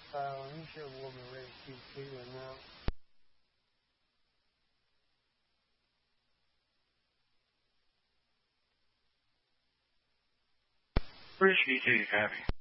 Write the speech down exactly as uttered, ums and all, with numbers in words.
Uh, let me show a woman ready to see too now. British V two Copy.